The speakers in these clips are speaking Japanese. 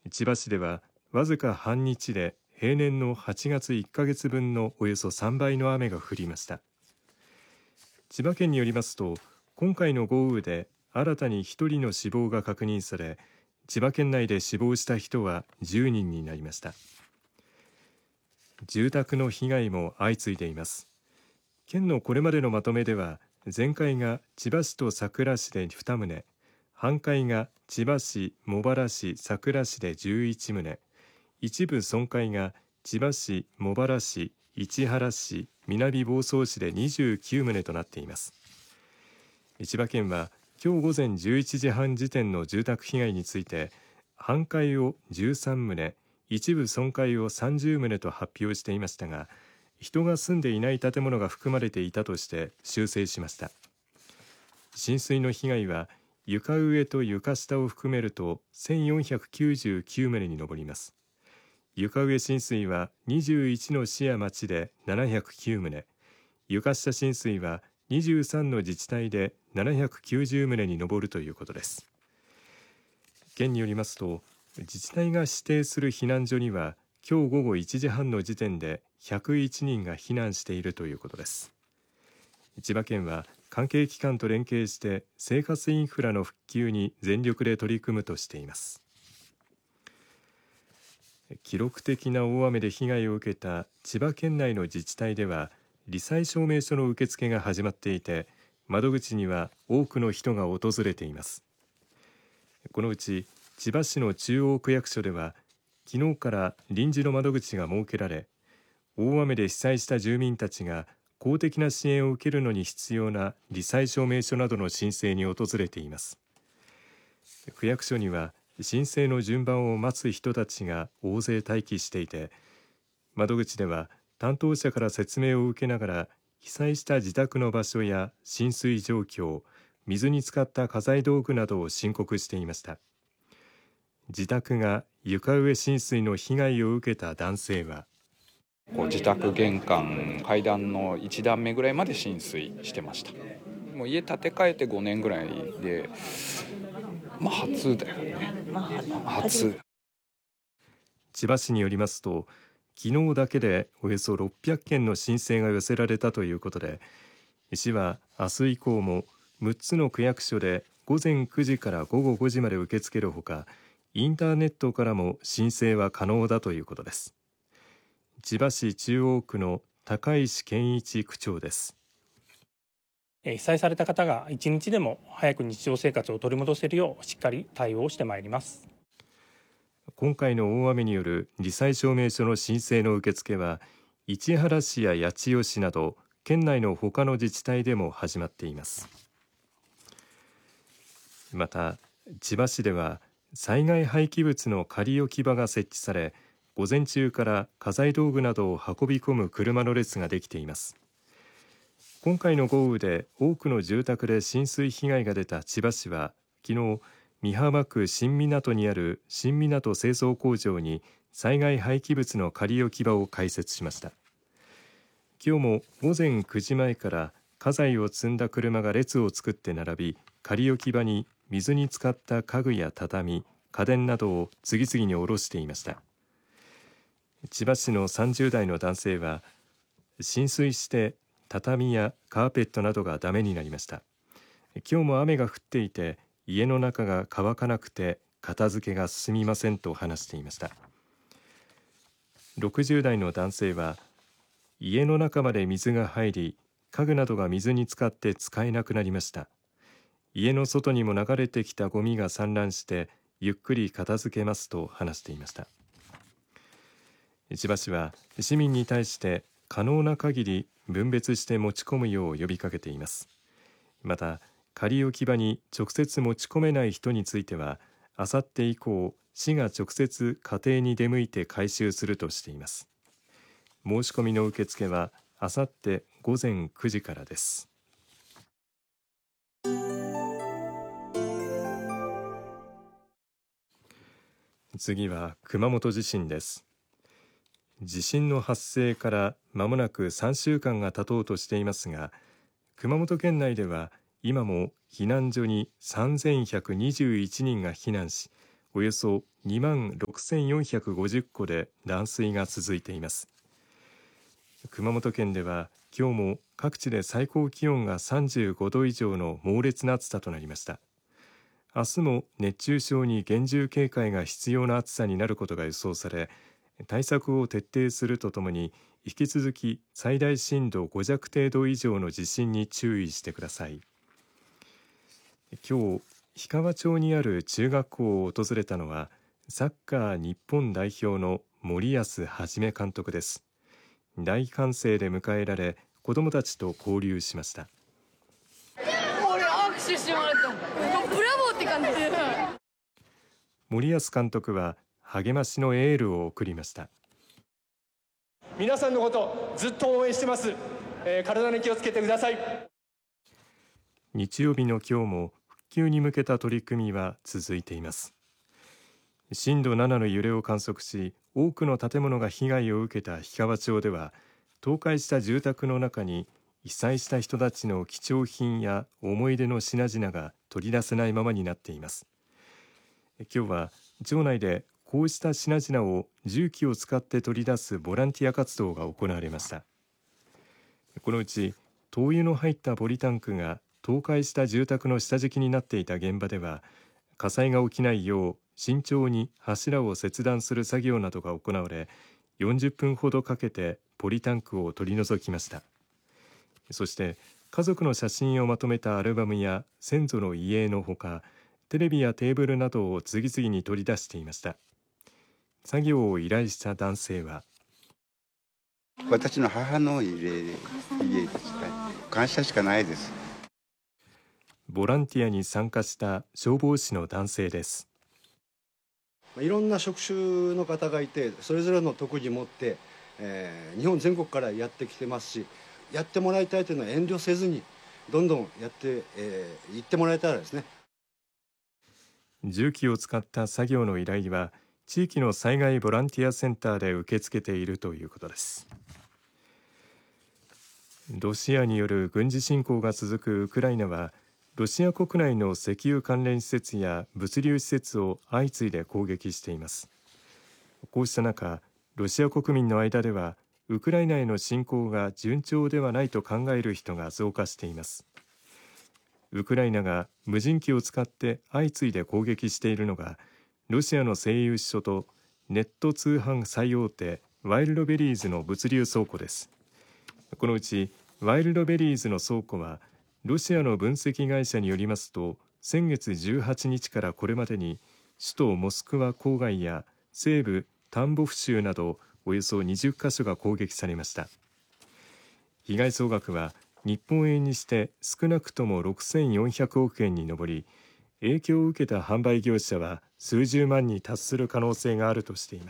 千葉市ではわずか半日で平年の8月1ヶ月分のおよそ3倍の雨が降りました。千葉県によりますと、今回の豪雨で新たに1人の死亡が確認され、千葉県内で死亡した人は10人になりました。住宅の被害も相次いでいます。県のこれまでのまとめでは、全壊が千葉市と佐倉市で2棟、半壊が千葉市、茂原市、佐倉市で11棟、一部損壊が千葉市、茂原市、市原市、南房総市で29棟となっています。千葉県は今日午前11時半時点の住宅被害について、半壊を13棟、一部損壊を30棟と発表していましたが、人が住んでいない建物が含まれていたとして修正しました。浸水の被害は床上と床下を含めると1499棟に上ります。床上浸水は21の市や町で709棟、床下浸水は23の自治体で790棟に上るということです。県によりますと、自治体が指定する避難所には今日午後1時半の時点で101人が避難しているということです。千葉県は関係機関と連携して生活インフラの復旧に全力で取り組むとしています。記録的な大雨で被害を受けた千葉県内の自治体では、罹災証明書の受付が始まっていて、窓口には多くの人が訪れています。このうち千葉市の中央区役所では、昨日から臨時の窓口が設けられ、大雨で被災した住民たちが公的な支援を受けるのに必要な罹災証明書などの申請に訪れています。区役所には申請の順番を待つ人たちが大勢待機していて、窓口では担当者から説明を受けながら、被災した自宅の場所や浸水状況、水に浸かった家財道具などを申告していました。自宅が床上浸水の被害を受けた男性は、 自宅玄関、階段の1段目ぐらいまで浸水してました。もう家建て替えて5年ぐらいで、初だよね。初。 千葉市によりますと、昨日だけでおよそ600件の申請が寄せられたということで、市は明日以降も6つの区役所で午前9時から午後5時まで受け付けるほか、インターネットからも申請は可能だということです。千葉市中央区の高石健一区長です。 被災された方が一日でも早く日常生活を取り戻せるようしっかり対応してまいります。 今回の大雨による罹災証明書の申請の受付は、市原市や八千代市など県内の他の自治体でも始まっています。また千葉市では災害廃棄物の仮置き場が設置され、午前中から家財道具などを運び込む車の列ができています。今回の豪雨で多くの住宅で浸水被害が出た千葉市は、昨日美浜区新港にある新港製造工場に災害廃棄物の仮置き場を開設しました。今日も午前9時前から家財を積んだ車が列を作って並び、仮置き場に水に浸かった家具や畳、家電などを次々に下ろしていました。千葉市の30代の男性は、浸水して畳やカーペットなどがダメになりました。今日も雨が降っていて家の中が乾かなくて片付けが進みませんと話していました。60代の男性は、家の中まで水が入り、家具などが水に浸かって使えなくなりました。家の外にも流れてきたゴミが散乱してゆっくり片付けますと話していました。千葉市は市民に対して可能な限り分別して持ち込むよう呼びかけています。また仮置き場に直接持ち込めない人については、あさって以降市が直接家庭に出向いて回収するとしています。申し込みの受付はあさって午前9時からです。次は熊本地震です。地震の発生から間もなく3週間が経とうとしていますが、熊本県内では今も避難所に3121人が避難し、 およそ2万6450戸で断水が続いています。熊本県では今日も各地で最高気温が35度以上の猛烈な暑さとなりました。明日も熱中症に厳重警戒が必要な暑さになることが予想され、対策を徹底するとともに引き続き最大震度5弱程度以上の地震に注意してください。今日氷川町にある中学校を訪れたのはサッカー日本代表の森保一監督です。大歓声で迎えられ子どもたちと交流しました。 俺握手してもらったのブラボーって感じで。 森保監督は励ましのエールを送りました。 皆さんのことずっと応援してます、体に気をつけてください。 日曜日の今日も復旧に向けた取り組みは続いています。震度7の揺れを観測し多くの建物が被害を受けた氷川町では倒壊した住宅の中に被災した人たちの貴重品や思い出の品々が取り出せないままになっています。今日は町内でこうした品々を重機を使って取り出すボランティア活動が行われました。このうち灯油の入ったポリタンクが倒壊した住宅の下敷きになっていた現場では火災が起きないよう慎重に柱を切断する作業などが行われ40分ほどかけてポリタンクを取り除きました。そして家族の写真をまとめたアルバムや先祖の遺影のほかテレビやテーブルなどを次々に取り出していました。作業を依頼した男性は私の母の家です。感謝しかないです。 ボランティアに参加した消防士の男性です。 いろんな職種の方がいてそれぞれの特技を持って、日本全国からやってきてますしやってもらいたいというのは遠慮せずにどんどんやって、行ってもらえたらですね。 重機を使った作業の依頼は地域の災害ボランティアセンターで受け付けているということです。ロシアによる軍事侵攻が続くウクライナはロシア国内の石油関連施設や物流施設を相次いで攻撃しています。こうした中、ロシア国民の間ではウクライナへの侵攻が順調ではないと考える人が増加しています。ウクライナが無人機を使って相次いで攻撃しているのがロシアの製油所とネット通販最大手ワイルドベリーズの物流倉庫です。このうちワイルドベリーズの倉庫はロシアの分析会社によりますと先月18日からこれまでに首都モスクワ郊外や西部タンボフ州などおよそ20カ所が攻撃されました。被害総額は日本円にして少なくとも6400億円に上り影響を受けた販売業者は数十万に達する可能性があるとしています。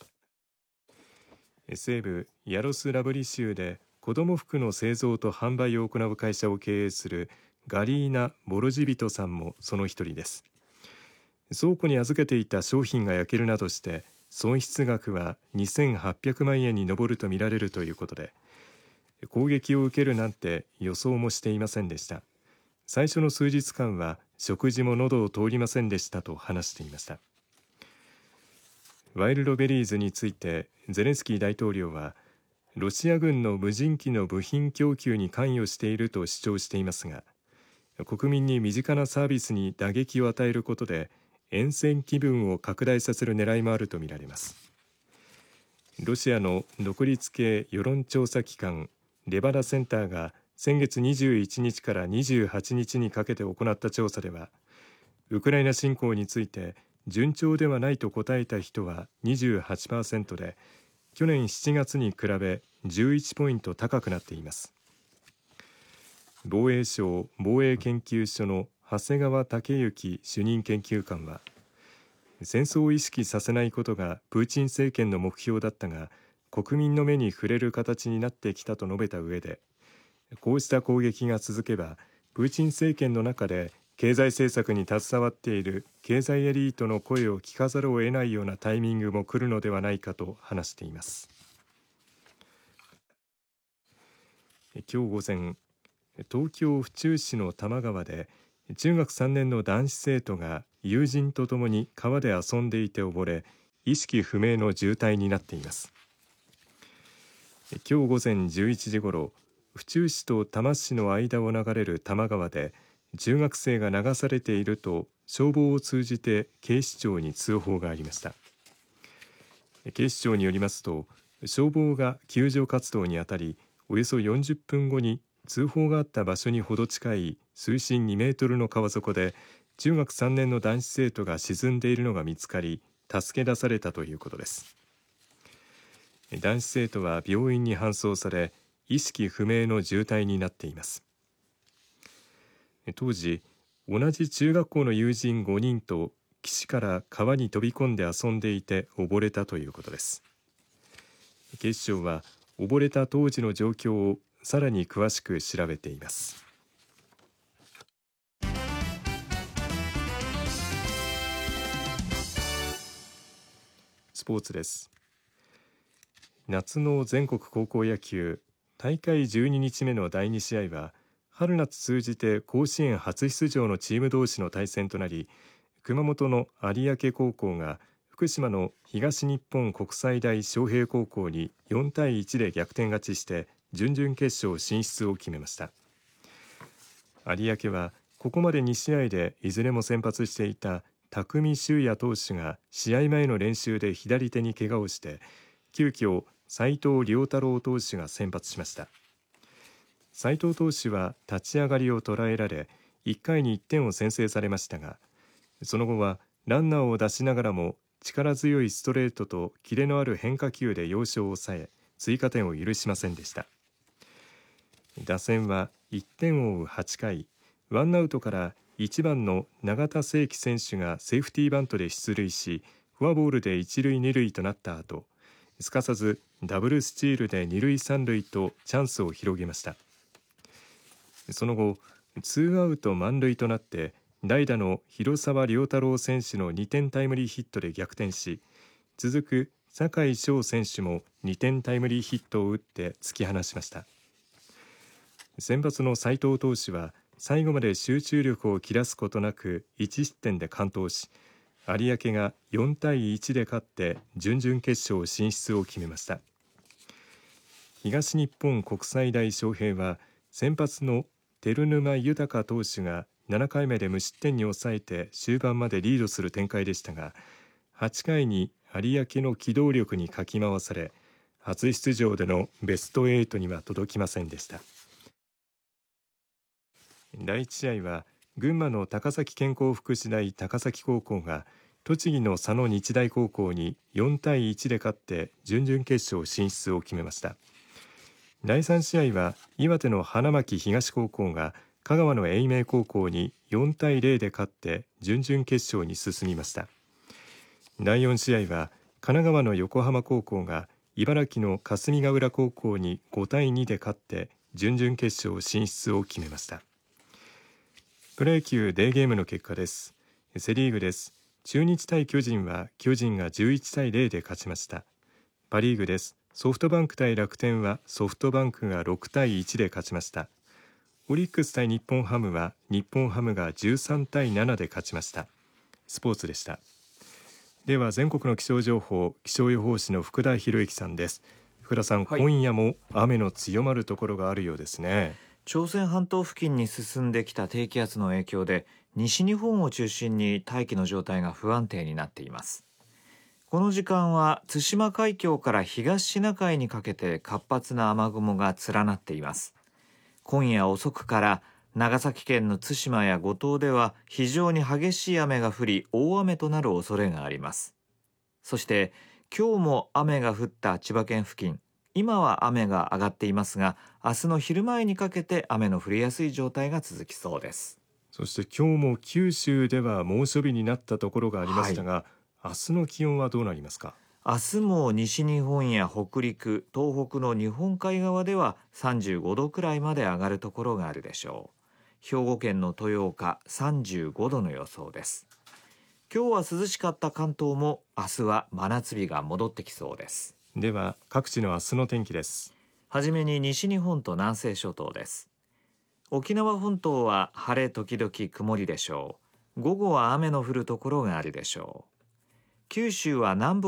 西部ヤロスラブリ州で子ども服の製造と販売を行う会社を経営するガリーナ・ボロジビトさんもその一人です。倉庫に預けていた商品が焼けるなどして損失額は2800万円に上るとみられるということで攻撃を受けるなんて予想もしていませんでした。最初の数日間は食事も喉を通りませんでしたと話していました。ワイルドベリーズについてゼレンスキー大統領はロシア軍の無人機の部品供給に関与していると主張していますが国民に身近なサービスに打撃を与えることで厭戦気分を拡大させる狙いもあるとみられます。ロシアの独立系世論調査機関レバダセンターが先月21日から28日にかけて行った調査ではウクライナ侵攻について順調ではないと答えた人は 28% で去年7月に比べ11ポイント高くなっています。防衛省防衛研究所の長谷川武之主任研究官は戦争を意識させないことがプーチン政権の目標だったが国民の目に触れる形になってきたと述べた上でこうした攻撃が続けばプーチン政権の中で経済政策に携わっている経済エリートの声を聞かざるを得ないようなタイミングも来るのではないかと話しています。今日午前東京府中市の多摩川で中学3年の男子生徒が友人とともに川で遊んでいて溺れ、意識不明の重体になっています。今日午前11時ごろ、府中市と多摩市の間を流れる多摩川で中学生が流されていると消防を通じて警視庁に通報がありました。警視庁によりますと、消防が救助活動にあたり、およそ40分後に通報があった場所にほど近い水深2メートルの川底で中学3年の男子生徒が沈んでいるのが見つかり、助け出されたということです。男子生徒は病院に搬送され、意識不明の重体になっています。当時、同じ中学校の友人5人と岸から川に飛び込んで遊んでいて溺れたということです。警視庁は溺れた当時の状況をさらに詳しく調べています。スポーツです。夏の全国高校野球大会12日目の第2試合は、春夏通じて甲子園初出場のチーム同士の対戦となり、熊本の有明高校が福島の東日本国際大昌平高校に4対1で逆転勝ちして準々決勝進出を決めました。有明はここまで2試合でいずれも先発していた匠秀也投手が試合前の練習で左手に怪我をして、急遽斉藤亮太郎投手が先発しました。斉藤投手は立ち上がりを捉えられ、1回に1点を先制されましたが、その後はランナーを出しながらも力強いストレートとキレのある変化球で要所を抑え、追加点を許しませんでした。打線は1点を追う8回、ワンアウトから1番の永田聖輝選手がセーフティーバントで出塁し、フォアボールで1塁2塁となった後、すかさずダブルスチールで2塁3塁とチャンスを広げました。その後、ツーアウト満塁となって代打の広沢亮太郎選手の2点タイムリーヒットで逆転し、続く酒井翔選手も2点タイムリーヒットを打って突き放しました。先発の斉藤投手は最後まで集中力を切らすことなく1失点で完投し、有明が4対1で勝って準々決勝進出を決めました。東日本国際大昌平は先発の照沼豊投手が7回目で無失点に抑えて終盤までリードする展開でしたが、8回に有明の機動力にかき回され、初出場でのベスト8には届きませんでした。第1試合は群馬の高崎健康福祉大高崎高校が栃木の佐野日大高校に4対1で勝って準々決勝進出を決めました。第3試合は岩手の花巻東高校が香川の英明高校に4対0で勝って準々決勝に進みました。第4試合は神奈川の横浜高校が茨城の霞ヶ浦高校に5対2で勝って準々決勝進出を決めました。プロ野球デーゲームの結果です。セリーグです。中日対巨人は巨人が11対0で勝ちました。パリーグです。ソフトバンク対楽天はソフトバンクが6対1で勝ちました。オリックス対日本ハムは日本ハムが13対7で勝ちました。スポーツでした。では全国の気象情報、気象予報士の福田博之さんです。福田さん、今夜も雨の強まるところがあるようですね。 朝鮮半島付近に進んできた低気圧の影響で西日本を中心に大気の状態が不安定になっています。この時間は対馬海峡から東シナ海にかけて活発な雨雲が連なっています。今夜遅くから長崎県の対馬や五島では非常に激しい雨が降り、大雨となる恐れがあります。そして今日も雨が降った千葉県付近、今は雨が上がっていますが、明日の昼前にかけて雨の降りやすい状態が続きそうです。 そして今日も九州では猛暑日になったところがありましたが、明日の気温はどうなりますか？ 明日も西日本や北陸、東北の日本海側では35度くらいまで上がるところがあるでしょう。兵庫県の豊岡35度の予想です。今日は涼しかった関東も明日は真夏日が戻ってきそうです。 では各地の明日の天気です。 はじめに西日本と南西諸島です。沖縄本島は晴れ時々曇りでしょう。 午後は雨の降るところがあるでしょう。九州は南部